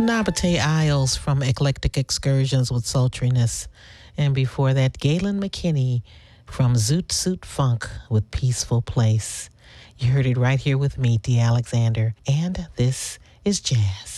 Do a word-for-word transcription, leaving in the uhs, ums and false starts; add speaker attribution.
Speaker 1: Nabate Isles from Eclectic Excursions with Sultriness. And before that, Galen McKinney from Zoot Suit Funk with Peaceful Place. You heard it right here with me, Dee Alexander. And this is Jazz.